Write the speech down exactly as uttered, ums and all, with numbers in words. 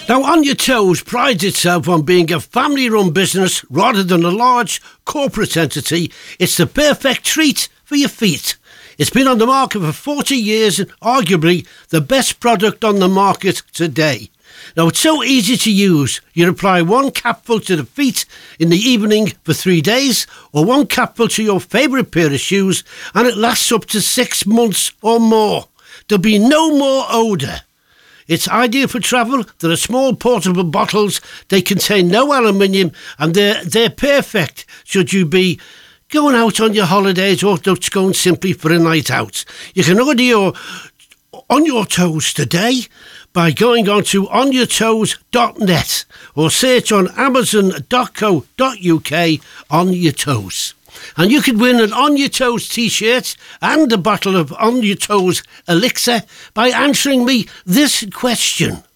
Now, On Your Toes prides itself on being a family-run business rather than a large corporate entity. It's the perfect treat for your feet. It's been on the market for forty years and arguably the best product on the market today. Now, it's so easy to use. You apply one capful to the feet in the evening for three days or one capful to your favourite pair of shoes and it lasts up to six months or more. There'll be no more odour. It's ideal for travel. There are small portable bottles. They contain no aluminium and they're, they're perfect should you be going out on your holidays or just going simply for a night out. You can order your On Your Toes today by going on to on your toes dot net or search on amazon dot co dot uk On Your Toes. And you could win an On Your Toes t-shirt and a bottle of On Your Toes elixir by answering me this question.